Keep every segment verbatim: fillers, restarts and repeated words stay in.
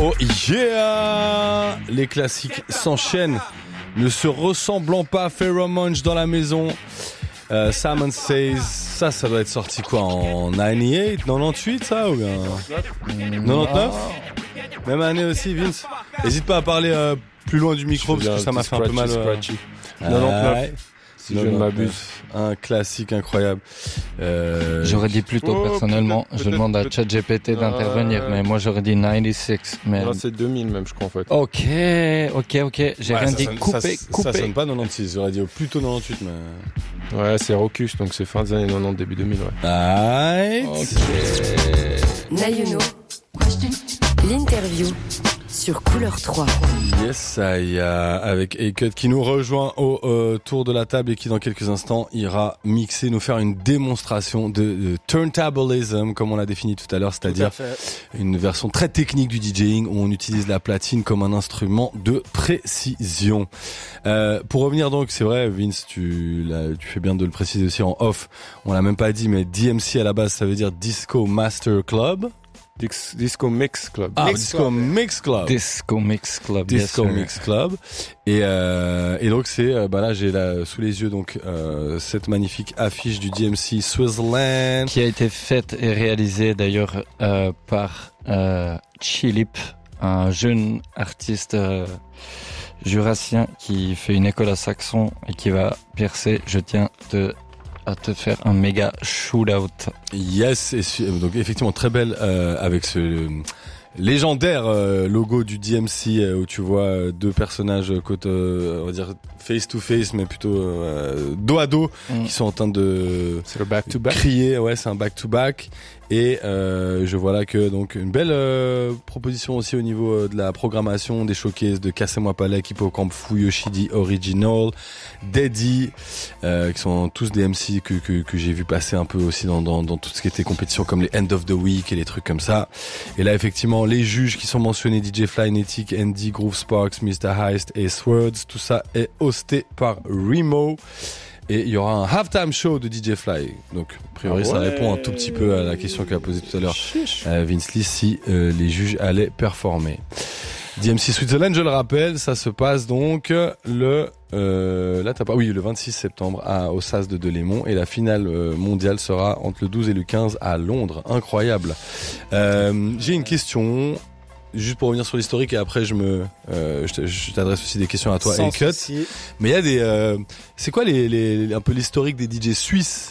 Oh yeah! Les classiques s'enchaînent, ne se ressemblant pas. Pheromones dans la maison. Euh, Simon Says, ça, ça doit être sorti quoi en quatre-vingt-dix-huit, quatre-vingt-dix-huit, ça ou bien quatre-vingt-dix-neuf? Même année aussi, Vince. N'hésite pas à parler euh, plus loin du micro parce que ça m'a fait un peu mal. Euh... quatre-vingt-dix-neuf. Si je ne m'abuse. Un classique incroyable. Euh... J'aurais dit plutôt oh, personnellement, je demande à ChatGPT d'intervenir, euh... mais moi j'aurais dit quatre-vingt-six. Mais... Non, c'est deux mille même, je crois en fait. Ok, ok, ok. J'ai ouais, rien dit. Sonne, coupé, ça, coupé. Ça sonne pas quatre-vingt-six. J'aurais dit plutôt quatre-vingt-huit, mais. Ouais, c'est Rocus, donc c'est fin des années quatre-vingt-dix, début deux mille, ouais. Aïe. Ok. Nayuno. L'interview. Sur Couleur trois. Yes, ça y a avec A-Cut qui nous rejoint au euh, tour de la table et qui dans quelques instants ira mixer, nous faire une démonstration de, de turntablism comme on l'a défini tout à l'heure, c'est-à-dire une version très technique du DJing où on utilise la platine comme un instrument de précision. Euh, pour revenir donc, c'est vrai Vince, tu, là, tu fais bien de le préciser aussi en off, on l'a même pas dit, mais D M C à la base ça veut dire Disco Master Club. Disco Mix Club. Ah, Mix Disco Mix Club. Disco Mix Club. Disco yes, Mix Club. Et euh, et donc c'est bah là j'ai là sous les yeux donc euh, cette magnifique affiche du D M C Switzerland qui a été faite et réalisée d'ailleurs euh, par euh, Chilip, un jeune artiste euh, jurassien qui fait une école à Saxon et qui va percer. Je tiens de à te faire un méga shootout. Yes, et donc effectivement très belle euh, avec ce légendaire euh, logo du D M C euh, où tu vois deux personnages côte, euh, on va dire face to face, mais plutôt euh, dos à dos, mm. qui sont en train de c'est le back to back. crier. Ouais, c'est un back to back. Et euh, je vois là que donc une belle euh, proposition aussi au niveau euh, de la programmation des showcases de Cassez-moi Palais, Hippocampe Fou, Yoshidi Original, Daddy, euh, qui sont tous des M C que que, que j'ai vu passer un peu aussi dans, dans dans tout ce qui était compétition comme les End of the Week et les trucs comme ça. Et là effectivement les juges qui sont mentionnés, D J Flynetic, Andy, Groove Sparks, mister Heist et Swords, tout ça est hosté par Remo. Et il y aura un halftime show de D J Fly. Donc, a priori, ah ouais. ça répond un tout petit peu à la question qu'a posée tout à l'heure euh, Vince Lee, si euh, les juges allaient performer. D M C Switzerland, je le rappelle, ça se passe donc le euh, là t'as pas oui le vingt-six septembre à au S A S de Delémont et la finale euh, mondiale sera entre le douze et le quinze à Londres. Incroyable. Euh, j'ai une question. Juste pour revenir sur l'historique et après je me, euh, je, je t'adresse aussi des questions à toi, A-Cut. Mais il y a des, euh, c'est quoi les, les, un peu l'historique des D J suisses,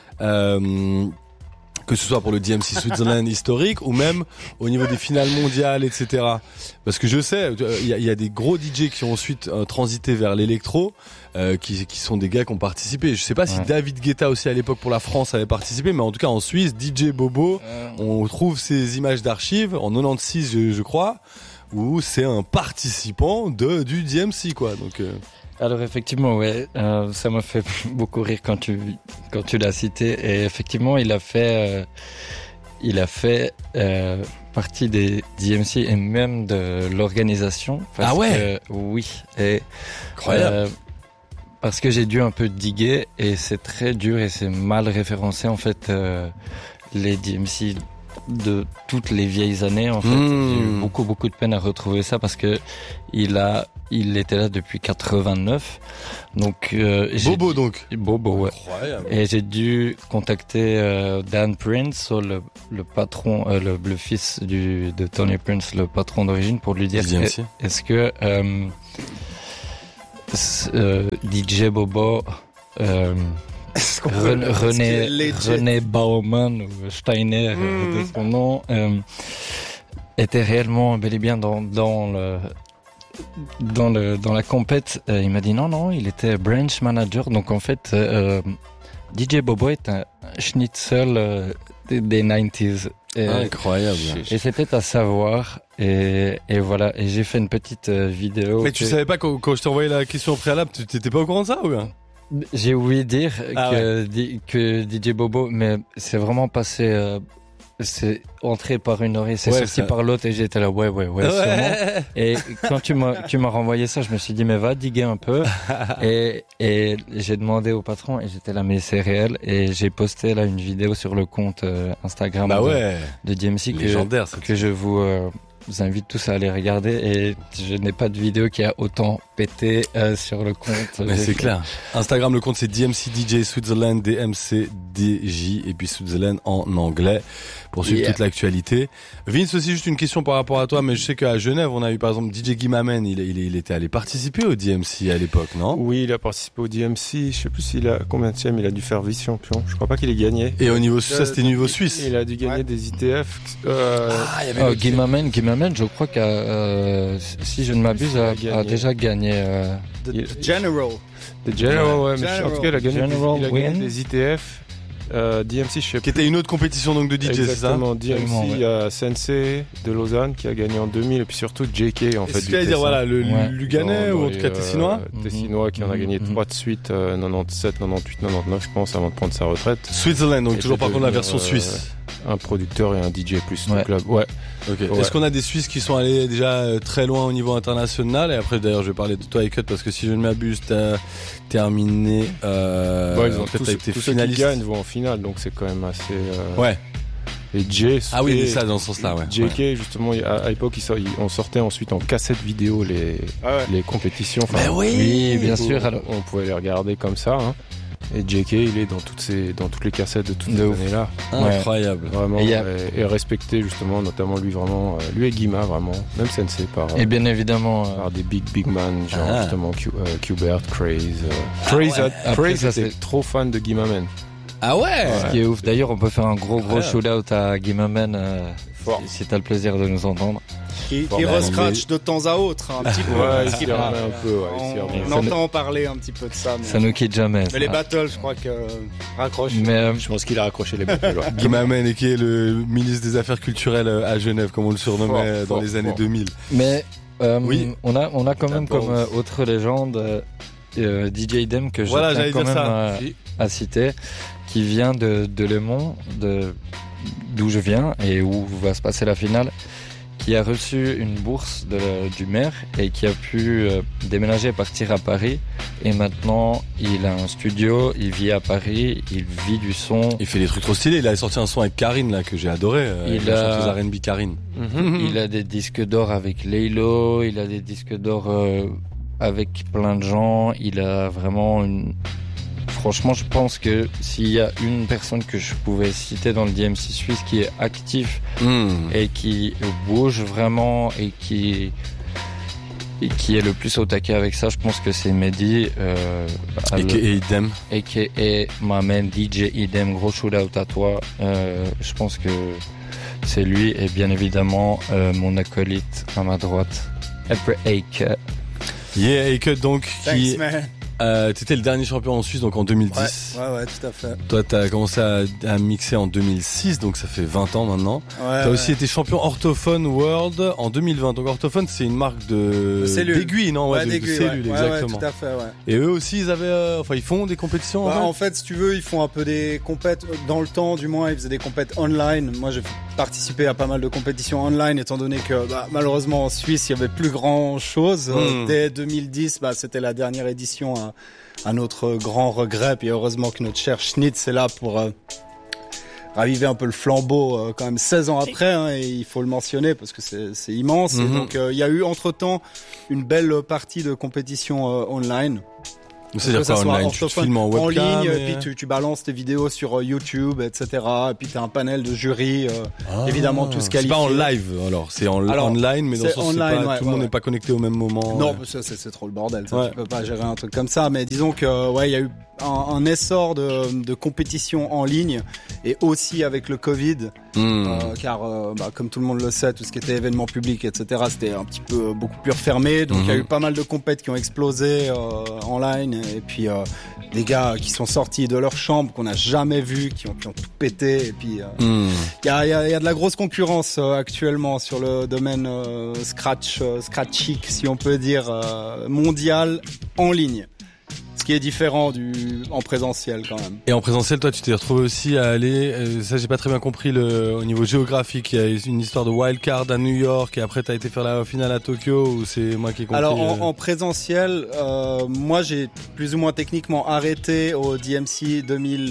euh, que ce soit pour le D M C Switzerland historique ou même au niveau des finales mondiales, et cetera. Parce que je sais, il y a, y a des gros D J qui ont ensuite euh, transité vers l'électro, euh, qui, qui sont des gars qui ont participé. Je sais pas si ouais. David Guetta aussi à l'époque pour la France avait participé, mais en tout cas en Suisse, D J Bobo, euh... on trouve ces images d'archives en quatre-vingt-seize, je, je crois, où c'est un participant de du D M C quoi. Donc euh... Alors effectivement, ouais, euh, ça m'a fait beaucoup rire quand tu quand tu l'as cité. Et effectivement, il a fait, euh, il a fait euh, partie des D M C et même de l'organisation. Parce ah ouais. Que, oui. Et incroyable. Euh, parce que j'ai dû un peu diguer et c'est très dur et c'est mal référencé en fait euh, les D M C de toutes les vieilles années en fait. Mmh. J'ai eu beaucoup beaucoup de peine à retrouver ça parce que il a il était là depuis quatre-vingt-neuf. Donc euh, Bobo dû, donc. Bobo ouais. Incroyable. Et j'ai dû contacter euh, Dan Prince, le le patron euh, le, le fils du de Tony Prince, le patron d'origine pour lui dire est, est-ce que euh, euh, D J Bobo euh, René, René, René Baumann ou Steiner mmh. de son nom euh, était réellement bel et bien dans, dans le dans le dans la compète. Euh, il m'a dit non non, il était branch manager. Donc en fait, euh, D J Bobo est un schnitzel euh, des, des quatre-vingt-dix. Et, incroyable. Et c'était à savoir. Et, et voilà. Et j'ai fait une petite euh, vidéo. Mais tu que... savais pas quand, quand je t'ai envoyé la question au préalable, tu t'étais pas au courant de ça ou bien? J'ai oublié dire ah que, ouais. que D J Bobo, mais c'est vraiment passé, euh, c'est entré par une oreille, c'est ouais, sorti ça... par l'autre et j'étais là, ouais, ouais, ouais, ouais. sûrement. Et quand tu m'as, tu m'as renvoyé ça, je me suis dit, mais va diguer un peu. et, et j'ai demandé au patron et j'étais là, mais c'est réel. Et j'ai posté là une vidéo sur le compte euh, Instagram bah ouais. de, de D M C que, légendaire, que je vous, euh, vous invite tous à aller regarder et je n'ai pas de vidéo qui a autant pété euh, sur le compte. Mais c'est clair. Instagram, le compte c'est D M C D J Switzerland, D M C D J et puis Switzerland en anglais pour suivre yeah. toute l'actualité. Vince aussi, juste une question par rapport à toi, mais je sais qu'à Genève, on a eu par exemple D J Gimamen, il, il, il était allé participer au D M C à l'époque, non? Oui, il a participé au D M C, je sais plus s'il a combien de tièmes, il a dû faire vice-champion, je crois pas qu'il ait gagné. Et au niveau, ça c'était niveau suisse. Il a dû gagner ouais. des I T F. Euh, ah, il y avait oh, Gimamen, Gimamen, je crois qu'à, euh, si je ne m'abuse, a, a, a déjà gagné. Euh, The, the General. The General, ouais, mais General. en tout cas, il a gagné, General des, il a gagné des I T F. Euh, D M C, je sais qui était une autre compétition donc de D J, c'est ça? Exactement, D M C, il y a Sensei de Lausanne qui a gagné en deux mille et puis surtout J K en fait. C'est ce qu'il dire, voilà, le ouais. Luganais ou en tout cas Tessinois? Euh, Tessinois qui en a gagné trois de suite, euh, quatre-vingt-dix-sept, quatre-vingt-dix-huit, quatre-vingt-dix-neuf je pense avant de prendre sa retraite. Switzerland, donc et toujours par contre la version euh, suisse. Un producteur et un D J plus ouais. au club. Ouais. Okay. Ouais. Est-ce qu'on a des Suisses qui sont allés déjà très loin au niveau international? Et après d'ailleurs je vais parler de toi Cut parce que si je ne m'abuse t'as terminé euh, ouais, ils ont en fait, tous, t'as été tous finaliste. Ceux qui gagnent vont en finale donc c'est quand même assez euh... ouais. Et Jay ah oui mais ça dans ce sens-là ouais. J K ouais. justement à l'époque on sortait ensuite en cassette vidéo les ah ouais. les compétitions. Enfin, ben oui, oui bien sûr. On, alors. on pouvait les regarder comme ça. Hein. Et J K il est dans toutes ces dans toutes les cassettes de toutes ces années là. Incroyable. Vraiment et, a... et, et respecté justement notamment lui vraiment euh, lui et Guima vraiment même Sensei par et bien évidemment euh, par des big big man genre ah. justement Q, euh, Qbert, Craze euh, Craze ah ouais. Craze était trop fan de Gimamen. Ah ouais, ouais. Ce qui est ouf. D'ailleurs, on peut faire un gros gros shout-out à Gimamen euh, si, si t'as le plaisir de nous entendre. Qui, qui re-scratch de temps à autre, hein, un petit peu. Ouais, il un peu. Ouais, on on entend parler un petit peu de ça. Mais ça nous quitte jamais. Mais ça. les battles, je crois que euh, raccroche. Mais euh, je pense qu'il a raccroché les battles. Ouais. Gimamen, qui est le ministre des Affaires culturelles à Genève, comme on le surnommait fort, dans fort, les années fort. deux mille. Mais euh, oui. on a on a quand même comme euh, autre légende euh, D J Idem que je voilà, tiens quand même à, à citer. Qui vient de, de Le Mans, de, d'où je viens et où va se passer la finale, qui a reçu une bourse de, du maire et qui a pu euh, déménager et partir à Paris. Et maintenant, il a un studio, il vit à Paris, il vit du son. Il fait des trucs trop stylés. Il a sorti un son avec Karine là que j'ai adoré. Euh, il la a chanteuse R and B Karine. Mm-hmm. Il a des disques d'or avec Laylo, il a des disques d'or euh, avec plein de gens. Il a vraiment une Franchement, je pense que s'il y a une personne que je pouvais citer dans le D M C suisse qui est actif mm. et qui bouge vraiment et qui et qui est le plus au taquet avec ça, je pense que c'est Mehdi. Euh, A K A Idem. A K A my man D J Idem. Gros shout out à toi. Euh, je pense que c'est lui et bien évidemment euh, mon acolyte à ma droite, Après Ake. Yeah, Ake donc Thanks, qui. Man. Euh, t'étais le dernier champion en Suisse donc en deux mille dix. Ouais, ouais, ouais tout à fait. Toi t'as commencé à, à mixer en deux mille six donc ça fait vingt ans maintenant. Ouais, t'as ouais. aussi été champion Orthophone World en deux mille vingt. Donc Orthophone c'est une marque de d'aiguilles, non ouais, ouais, de, de cellules ouais. exactement. Ouais, tout à fait, ouais. Et eux aussi ils avaient euh, enfin ils font des compétitions bah, en, en fait si tu veux ils font un peu des compètes dans le temps du moins ils faisaient des compètes online. Moi j'ai participé à pas mal de compétitions online étant donné que bah, malheureusement en Suisse il y avait plus grand chose. Mm. Dès deux mille dix bah c'était la dernière édition à à notre grand regret, puis heureusement que notre cher Schnitz est là pour euh, raviver un peu le flambeau euh, quand même seize ans après, hein, et il faut le mentionner parce que c'est, c'est immense. Mm-hmm. Et donc euh, il y a eu entre-temps une belle partie de compétition euh, online. C'est-à-dire quoi online? Tu te filmes en webcam en ligne, et... et puis tu, tu balances tes vidéos sur YouTube, et cetera. Et puis t'as un panel de jury, euh, ah, évidemment tous qualifiés. C'est pas en live alors, c'est en alors, online, mais dans le sens online, c'est pas, ouais, tout le monde n'est ouais. pas connecté au même moment. Non, ouais. ça, c'est, c'est trop le bordel. Ça, ouais. Tu peux pas gérer un truc comme ça. Mais disons que ouais, il y a eu un, un essor de, de compétition en ligne et aussi avec le Covid, mm. euh, car euh, bah, comme tout le monde le sait, tout ce qui était événements publics, et cetera, c'était un petit peu beaucoup plus refermé. Donc il mm-hmm. y a eu pas mal de compètes qui ont explosé euh, en ligne et puis euh, des gars qui sont sortis de leur chambre qu'on n'a jamais vu, qui ont, qui ont tout pété. Et puis il euh, mm. y, a, y, a, y a de la grosse concurrence euh, actuellement sur le domaine euh, scratch, euh, scratchique, si on peut dire, euh, mondial en ligne. Ce qui est différent du en présentiel quand même. Et en présentiel, toi, tu t'es retrouvé aussi à aller. Euh, ça, j'ai pas très bien compris le au niveau géographique. Il y a une histoire de wildcard à New York et après t'as été faire la finale à Tokyo ou c'est moi qui ai compris. Alors en, euh... en présentiel, euh, moi j'ai plus ou moins techniquement arrêté au D M C deux mille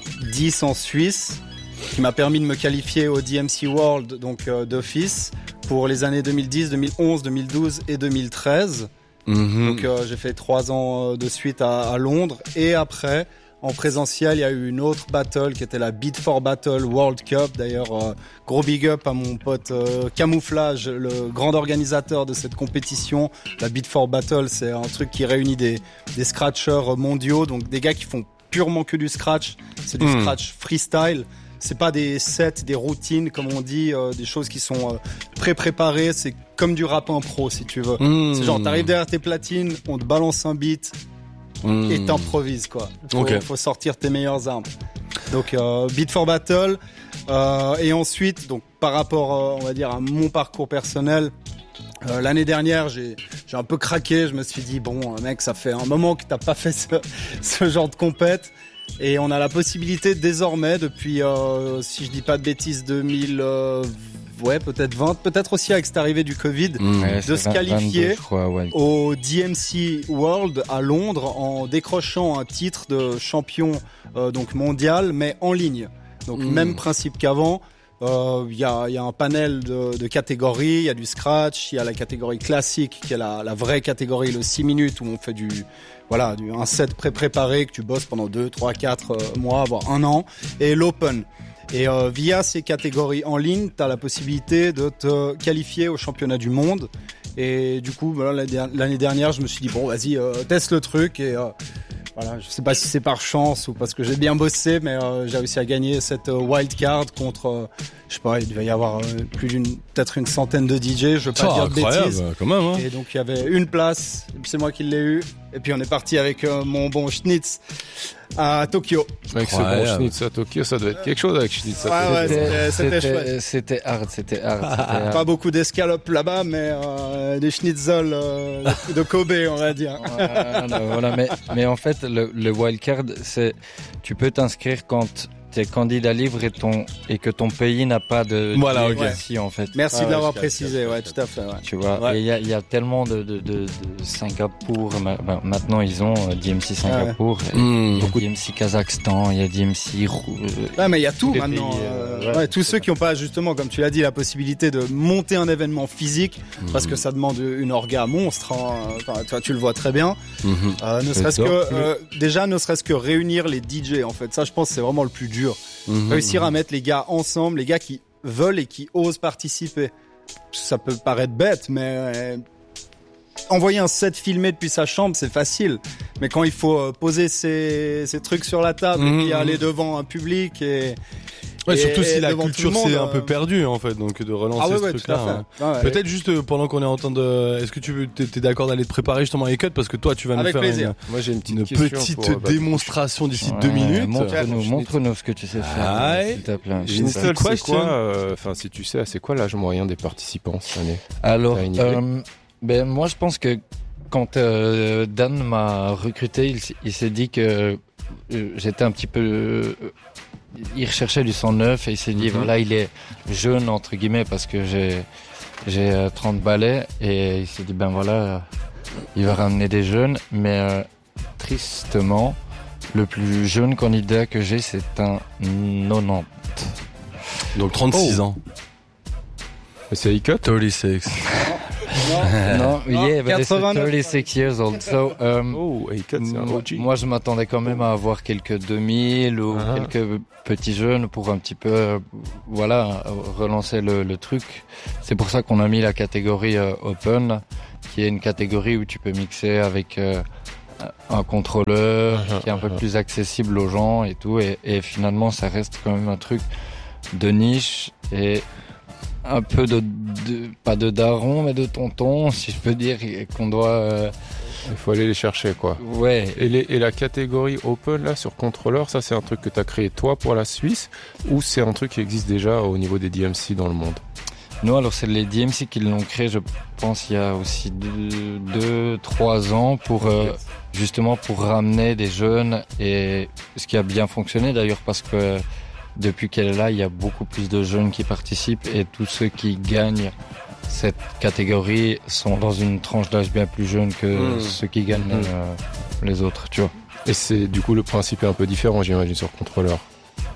dix en Suisse, qui m'a permis de me qualifier au D M C World donc euh, d'office pour les années deux mille dix, deux mille onze, deux mille douze et deux mille treize. Mmh. Donc euh, j'ai fait trois ans de suite à, à Londres. Et après, en présentiel, il y a eu une autre battle qui était la Beat for Battle World Cup. D'ailleurs, euh, gros big up à mon pote euh, Camouflage, le grand organisateur de cette compétition. La Beat for Battle, c'est un truc qui réunit des, des scratchers mondiaux, donc des gars qui font purement que du scratch. C'est du mmh. scratch freestyle. C'est pas des sets, des routines, comme on dit, euh, des choses qui sont euh, pré-préparées. C'est comme du rap impro, si tu veux. Mmh. C'est genre, t'arrives derrière tes platines, on te balance un beat mmh. et t'improvises, quoi. Faut, okay. faut sortir tes meilleures armes. Donc, euh, Beat for Battle. Euh, et ensuite, donc, par rapport, euh, on va dire, à mon parcours personnel, euh, l'année dernière, j'ai, j'ai un peu craqué. Je me suis dit, bon, mec, ça fait un moment que t'as pas fait ce, ce genre de compète. Et on a la possibilité désormais, depuis, euh, si je dis pas de bêtises, deux mille, euh, ouais, peut-être vingt, peut-être aussi avec cette arrivée du Covid, mmh, ouais, de se qualifier vingt-deux, je crois, ouais. au D M C World à Londres en décrochant un titre de champion euh, donc mondial, mais en ligne. Donc mmh. même principe qu'avant. Il euh, y, a, y a un panel de, de catégories, il y a du scratch, il y a la catégorie classique qui est la, la vraie catégorie, le six minutes où on fait du, voilà, du, un set pré-préparé que tu bosses pendant deux, trois, quatre mois, voire un an, et l'open. Et euh, via ces catégories en ligne, tu as la possibilité de te qualifier au championnat du monde. Et du coup, voilà, l'année dernière, je me suis dit, bon, vas-y, euh, teste le truc et... Euh, Voilà, je sais pas si c'est par chance ou parce que j'ai bien bossé, mais euh, j'ai réussi à gagner cette euh, wild card contre, euh, je sais pas, il devait y avoir euh, plus d'une, peut-être une centaine de D J, je veux pas oh, dire de bêtises. Quand même, hein. Et donc il y avait une place, et puis c'est moi qui l'ai eu, et puis on est parti avec euh, mon bon Schnitz à Tokyo. Avec ce bon Schnitz à Tokyo, ça doit être quelque chose avec Schnitz. Ouais, ouais, c'était, c'était, c'était chouette. C'était hard, c'était hard. C'était hard. Pas beaucoup d'escalopes là-bas, mais euh, des schnitzel euh, de Kobe, on va dire. Ouais, non, voilà, mais, mais en fait, le, le wildcard, c'est, tu peux t'inscrire quand t'es candidat libre et ton, et que ton pays n'a pas de, voilà, de okay. ici, en fait. Merci ah, de l'avoir précisé, ouais, tout à fait, ouais. Tu vois, ouais. Et il y a, il y a tellement de, de, de, de Singapour, ben, maintenant ils ont D M C Singapour, ouais. mmh. beaucoup D M C Kazakhstan, il y a D M C, euh, ouais, mais il y a tout maintenant, pays, euh, ouais, ouais, tous ceux qui n'ont pas, justement, comme tu l'as dit, la possibilité de monter un événement physique, mmh. parce que ça demande une orga monstre, hein. Enfin, toi, tu le vois très bien, mmh. euh, ne serait-ce que, euh, déjà, ne serait-ce que réunir les D J, en fait. Ça, je pense, c'est vraiment le plus dur. Mmh, réussir mmh. à mettre les gars ensemble, les gars qui veulent et qui osent participer. Ça peut paraître bête, mais euh, envoyer un set filmé depuis sa chambre, c'est facile. Mais quand il faut euh, poser ses, ses trucs sur la table mmh. et puis aller devant un public et... Ouais, et, surtout si la culture culture monde, s'est euh... un peu perdue en fait, donc de relancer ah ouais, ce ouais, truc-là. Hein. Ah ouais, Peut-être ouais. juste pendant qu'on est en train de, est-ce que tu veux, t'es, t'es d'accord d'aller te préparer justement à les cuts parce que toi tu vas Avec nous faire plaisir. une, Moi, j'ai une petite, une petite pour, démonstration d'ici ouais, deux minutes. Montre-nous, montre-nous ce que tu sais faire. Ah, s'il te plaît. C'est quoi, c'est quoi, euh, enfin si tu sais, c'est quoi l'âge moyen des participants cette année? Alors, euh, ben moi je pense que quand euh, Dan m'a recruté, il, il s'est dit que euh, j'étais un petit peu euh, il recherchait du sang neuf et il s'est dit mm-hmm. voilà, il est jeune entre guillemets parce que j'ai j'ai trente balais et il s'est dit ben voilà, il va ramener des jeunes, mais euh, tristement le plus jeune candidat que j'ai c'est un quatre-vingt-dix. Donc trente-six oh. ans. C'est Icot trente-six. Non, non, no, yeah, but it's thirty-six years old. So, um, oh, m- moi, je m'attendais quand même à avoir quelques deux mille ou uh-huh. quelques petits jeunes pour un petit peu, euh, voilà, relancer le, le truc. C'est pour ça qu'on a mis la catégorie euh, Open, qui est une catégorie où tu peux mixer avec euh, un contrôleur, uh-huh, qui est un peu uh-huh. plus accessible aux gens et tout. Et, et finalement, ça reste quand même un truc de niche et un peu de, de pas de daron mais de tonton si je peux dire qu'on doit euh... il faut aller les chercher quoi. Ouais. Et, les, et la catégorie open là sur contrôleur, ça c'est un truc que t'as créé toi pour la Suisse ou c'est un truc qui existe déjà au niveau des D M C dans le monde? Non, alors c'est les D M C qui l'ont créé, je pense il y a aussi deux, deux trois ans pour euh, justement pour ramener des jeunes, et ce qui a bien fonctionné d'ailleurs parce que depuis qu'elle est là, il y a beaucoup plus de jeunes qui participent et tous ceux qui gagnent cette catégorie sont dans une tranche d'âge bien plus jeune que mmh. ceux qui gagnent mmh. euh, les autres, tu vois. Et c'est du coup le principe est un peu différent, j'imagine, sur contrôleur.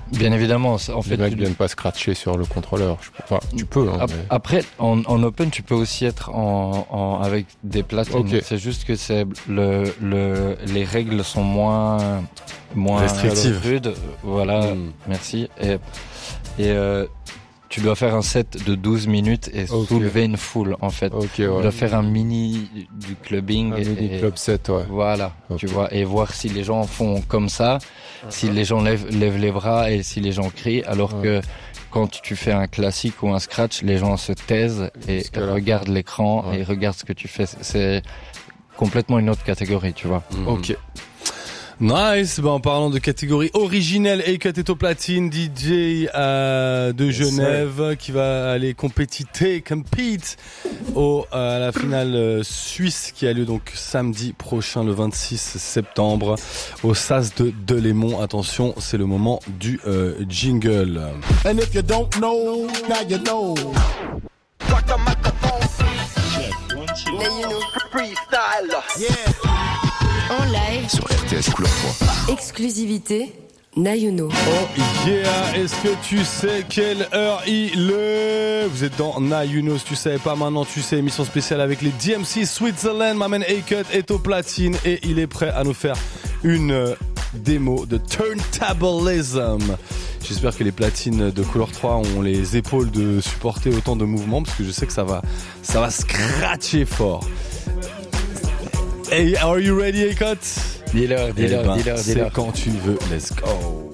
Bien évidemment, en fait. Les mecs tu... viennent pas scratcher sur le contrôleur. Enfin, tu peux. Hein, mais... Après, en, en open, tu peux aussi être en, en avec des platines. Okay. C'est juste que c'est le, le, les règles sont moins, moins restrictives. Rudes. Voilà. Mm. Merci. Et, et euh, tu dois faire un set de douze minutes et okay. soulever une foule, en fait. Okay, ouais. Tu dois faire un mini du clubbing. Un et, mini et, club set, ouais. Voilà. Okay. Tu vois, et voir si les gens font comme ça, uh-huh. si les gens lèvent, lèvent les bras et si les gens crient, alors ouais. que quand tu fais un classique ou un scratch, les gens se taisent et regardent l'écran ouais. et regardent ce que tu fais. C'est complètement une autre catégorie, tu vois. Mm-hmm. Ok. Nice. Ben, en parlant de catégorie originelle, A-Cut est au platine, D J euh, de Genève, yes, qui va aller compétiter, compete au euh, à la finale euh, suisse qui a lieu donc samedi prochain, le vingt-six septembre, au S A S de Delémont. Attention, c'est le moment du euh, jingle. And if you don't know, now you know. En live sur R T S Couleur trois. Exclusivité Nayuno. Oh yeah, est-ce que tu sais quelle heure il est? Vous êtes dans Nayuno, si tu savais pas maintenant tu sais, émission spéciale avec les D M C Switzerland. Ma man A-Cut est au platine et il est prêt à nous faire une euh, démo de turntablism. J'espère que les platines de Couleur trois ont les épaules de supporter autant de mouvements, parce que je sais que ça va, ça va scratcher fort. Hey, are you ready, A-Cut? Dis-leur, dis-leur, dis-leur, dis-leur. C'est quand tu veux, let's go.